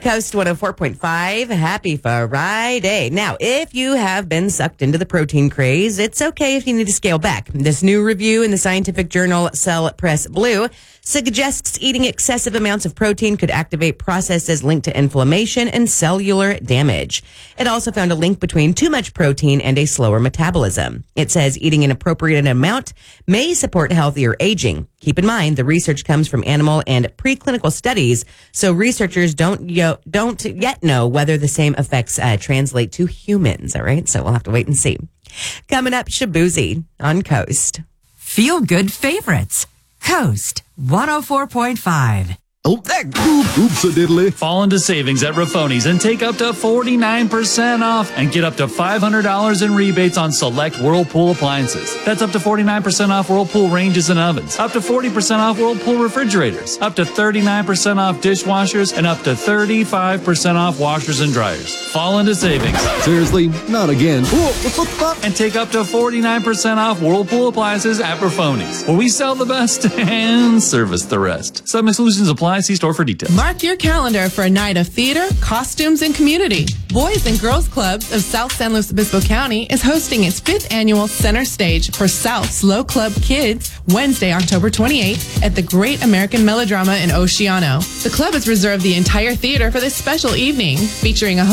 Coast 104.5. Happy Friday. Now, if you have been sucked into the protein craze, it's okay if you need to scale back. This new review in the scientific journal Cell Press Blue suggests eating excessive amounts of protein could activate processes linked to inflammation and cellular damage. It also found a link between too much protein and a slower metabolism. It says eating an appropriate amount may support healthier aging. Keep in mind, the research comes from animal and preclinical studies, so researchers don't yet know whether the same effects translate to humans, all right? So we'll have to wait and see. Coming up, Shaboozey on Coast. Feel good favorites. Coast 104.5. Oh, oops-a-diddly. Fall into savings at Raffoni's and take up to 49% off and get up to $500 in rebates on select Whirlpool appliances. That's up to 49% off Whirlpool ranges and ovens, up to 40% off Whirlpool refrigerators, up to 39% off dishwashers, and up to 35% off washers and dryers. Fall into savings. Seriously, not again. And take up to 49% off Whirlpool appliances at Raffoni's, where we sell the best and service the rest. Some exclusions apply. See store for details. Mark your calendar for a night of theater, costumes, and community. Boys and Girls Clubs of South San Luis Obispo County is hosting its 5th annual Center Stage for South Slow Club Kids Wednesday, October 28th at the Great American Melodrama in Oceano. The club has reserved the entire theater for this special evening, featuring a